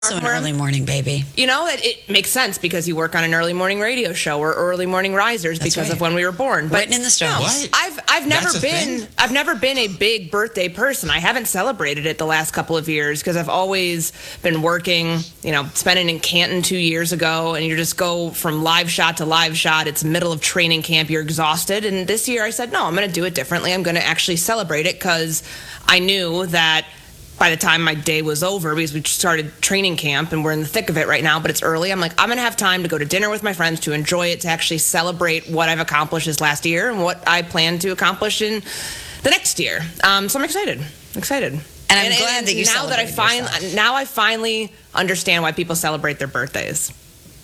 So an early morning baby. You know, it makes sense because you work on an early morning radio show or early morning risers because of when we were born. But written in the stars. What? I've never been a big birthday person. I haven't celebrated it the last couple of years because I've always been working, spending in Canton 2 years ago, and you just go from live shot to live shot. It's middle of training camp. You're exhausted. And this year I said, no, I'm going to do it differently. I'm going to actually celebrate it because I knew that by the time my day was over, because we started training camp and we're in the thick of it right now, but it's early, I'm like, I'm going to have time to go to dinner with my friends, to enjoy it, to actually celebrate what I've accomplished this last year and what I plan to accomplish in the next year. So I'm excited. And I'm glad that you now that I finally understand why people celebrate their birthdays.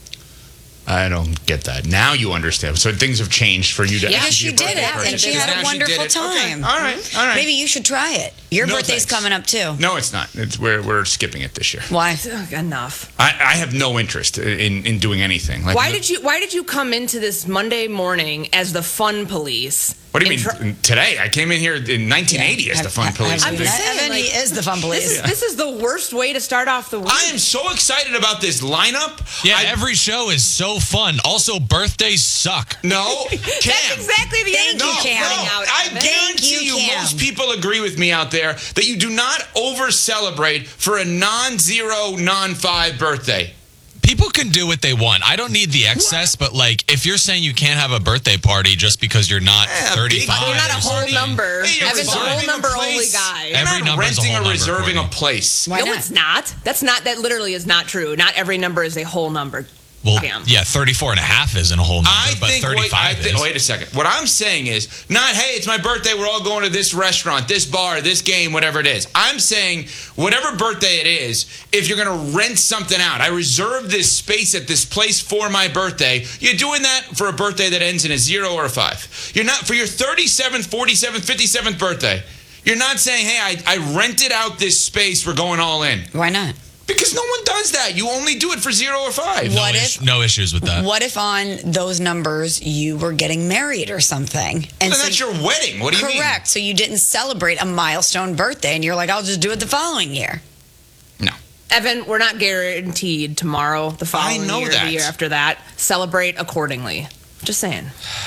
I don't get that. Now you understand. So things have changed for you to. Yeah, she did it, and she had a wonderful time. Okay. All right. Maybe you should try it. Your birthday's coming up too. No, it's not. We're skipping it this year. Why? Enough. I have no interest in doing anything. Why did you come into this Monday morning as the fun police? What do you mean? Today, I came in here in 1980 as the fun police. I'm just saying, he is the fun police. This is the worst way to start off the week. I am so excited about this lineup. Yeah, every show is so fun. Also, birthdays suck. No, Cam. That's exactly the Thank you, Cam. I guarantee you, most people agree with me out there that you do not over-celebrate for a non-zero, non-5 birthday. People can do what they want. I don't need the excess, but if you're saying you can't have a birthday party just because you're not 35, you're not a whole number. Evan's a whole number only guy. Every number is a whole number. Reserving a place. Why no, not? it's not. That literally is not true. Not every number is a whole number. Well, yeah, 34 and a half isn't a whole number, but 35 is. Wait a second. What I'm saying is not, hey, it's my birthday, we're all going to this restaurant, this bar, this game, whatever it is. I'm saying whatever birthday it is, if you're going to rent something out, I reserve this space at this place for my birthday. You're doing that for a birthday that ends in a 0 or a 5. You're not, for your 37th, 47th, 57th birthday, you're not saying, hey, I rented out this space, we're going all in. Why not? Because no one does that. You only do it for 0 or 5. No issues with that. What if on those numbers you were getting married or something? And so that's your wedding. What do you mean? Correct. So you didn't celebrate a milestone birthday, and you're like, I'll just do it the following year. No. Evan, we're not guaranteed tomorrow, the following year, the year after that. Celebrate accordingly. Just saying.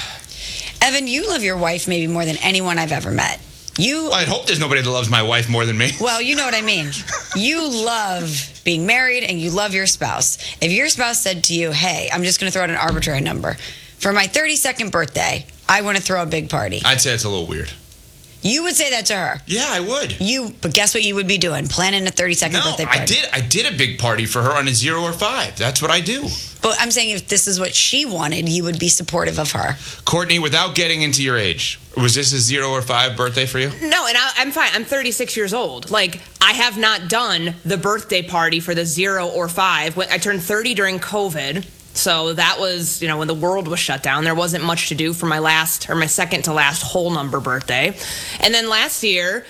Evan, you love your wife maybe more than anyone I've ever met. I hope there's nobody that loves my wife more than me. Well, you know what I mean. You love being married and you love your spouse. If your spouse said to you, hey, I'm just going to throw out an arbitrary number. For my 32nd birthday, I want to throw a big party. I'd say it's a little weird. You would say that to her. Yeah, I would. But guess what you would be doing? Planning a 32nd birthday party. I did a big party for her on a 0 or 5. That's what I do. But I'm saying if this is what she wanted, you would be supportive of her. Courtney, without getting into your age, was this a 0 or 5 birthday for you? No, and I'm fine. I'm 36 years old. I have not done the birthday party for the 0 or 5. I turned 30 during COVID. So that was, when the world was shut down. There wasn't much to do for my second to last whole number birthday. And then last year,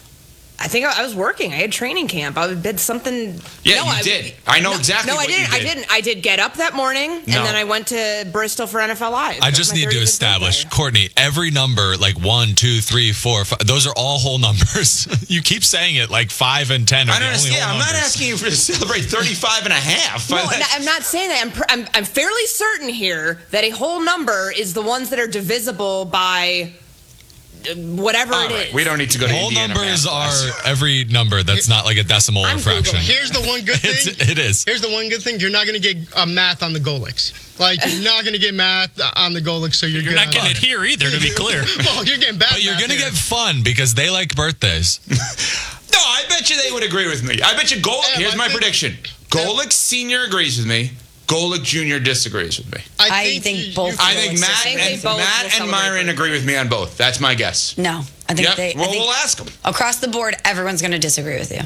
I think I was working. I had training camp. I did something. Yeah, you did. I know exactly what you did. I didn't. I did get up that morning, and then I went to Bristol for NFL Live. I just need to establish, Courtney, every number, 1, 2, 3, 4, 5, those are all whole numbers. You keep saying it 5 and 10 are the only whole numbers. I'm not asking you to celebrate 35 and a half. No, I'm not saying that. I'm fairly certain here that a whole number is the ones that are divisible by whatever it is. We don't need to go to whole Indiana numbers are every number that's not a decimal or fraction. Here's the one good thing. It is. Here's the one good thing. You're not going to get math on the Golics. You're not going to get math on the Golics, so you're not getting it here either, to be clear. Well, you're getting bad. But you're going to get fun because they like birthdays. No, I bet you they would agree with me. I bet you here's my prediction. Golick Sr. agrees with me. Golick Jr. disagrees with me. I think both. I think Matt and Myron agree with me on both. That's my guess. No, I think we'll ask them. Across the board, everyone's going to disagree with you.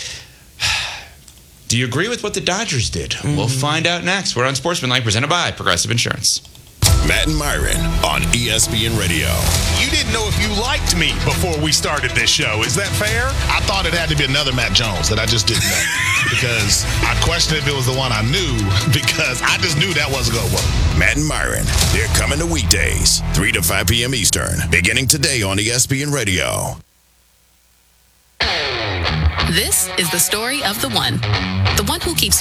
Do you agree with what the Dodgers did? We'll find out next. We're on Sportsmanlike, presented by Progressive Insurance. Matt and Myron on ESPN Radio. You didn't know if you liked me before we started this show. Is that fair? I thought it had to be another Matt Jones that I just didn't know. Because I questioned if it was the one I knew, because I just knew that wasn't going to work. Matt and Myron, they're coming to weekdays, 3 to 5 p.m. Eastern, beginning today on ESPN Radio. This is the story of the one who keeps